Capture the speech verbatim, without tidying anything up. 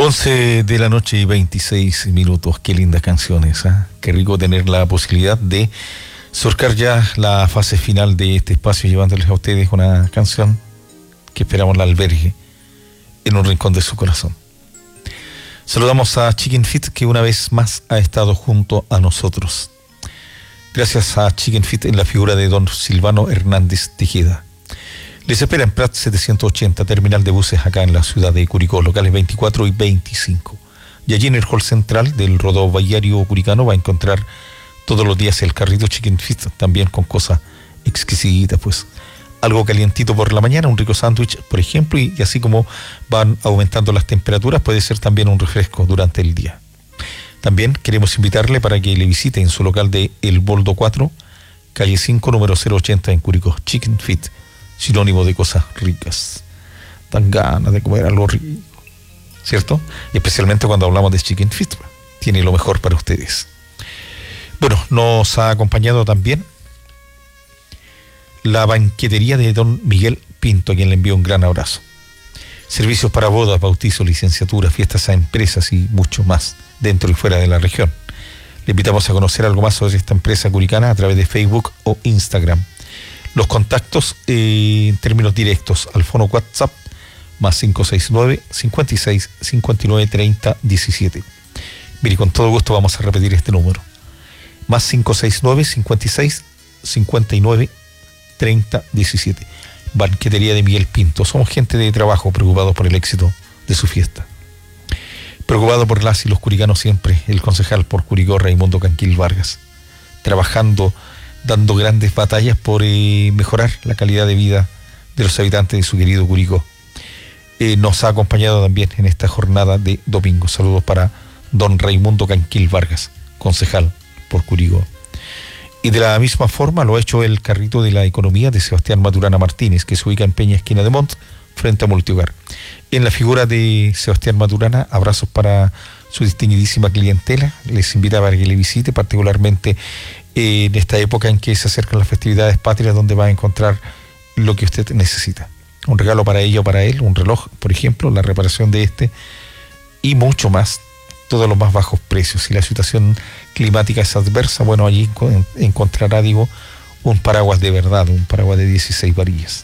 once de la noche y veintiséis minutos. Qué lindas canciones, ¿eh? Qué rico tener la posibilidad de surcar ya la fase final de este espacio, llevándoles a ustedes una canción que esperamos la albergue en un rincón de su corazón. Saludamos a Chicken Fit, que una vez más ha estado junto a nosotros. Gracias a Chicken Fit en la figura de don Silvano Hernández Tejeda. Les espera en Prat setecientos ochenta, terminal de buses acá en la ciudad de Curicó, locales veinticuatro y veinticinco. Y allí en el hall central del rodoviario curicano va a encontrar todos los días el carrito Chicken Fit, también con cosas exquisitas, pues. Algo calientito por la mañana, un rico sándwich, por ejemplo, y, y así como van aumentando las temperaturas, puede ser también un refresco durante el día. También queremos invitarle para que le visite en su local de El Boldo cuatro, calle cinco, número cero ochenta en Curicó. Chicken Fit, sinónimo de cosas ricas. Dan ganas de comer algo rico, ¿cierto? Y especialmente cuando hablamos de Chicken Fit, tiene lo mejor para ustedes. Bueno, nos ha acompañado también la banquetería de don Miguel Pinto, a quien le envío un gran abrazo. Servicios para bodas, bautizos, licenciaturas, fiestas a empresas y mucho más, dentro y fuera de la región. Le invitamos a conocer algo más sobre esta empresa curicana a través de Facebook o Instagram. Los contactos eh, en términos directos al fono WhatsApp más cinco seis nueve, cincuenta y seis, cincuenta y nueve, treinta, diecisiete. Mire, con todo gusto vamos a repetir este número. Más cinco seis nueve, cincuenta y seis, cincuenta y nueve, treinta, diecisiete. Banquetería de Miguel Pinto. Somos gente de trabajo, preocupados por el éxito de su fiesta. Preocupado por las y los curicanos siempre, el concejal por Curicó, Raimundo Canquil Vargas. Trabajando, dando grandes batallas por eh, mejorar la calidad de vida de los habitantes de su querido Curicó. Eh, nos ha acompañado también en esta jornada de domingo. Saludos para don Raimundo Canquil Vargas, concejal por Curicó. Y de la misma forma lo ha hecho el carrito de la economía de Sebastián Maturana Martínez, que se ubica en Peña, esquina de Montt, frente a Multihogar. En la figura de Sebastián Maturana, abrazos para su distinguidísima clientela. Les invitaba a que le visite, particularmente eh, en esta época en que se acercan las festividades patrias, donde va a encontrar lo que usted necesita. Un regalo para ella o para él, un reloj, por ejemplo, la reparación de este y mucho más. Todos los más bajos precios. Si la situación climática es adversa, bueno, allí encontrará, digo, un paraguas de verdad, un paraguas de dieciséis varillas.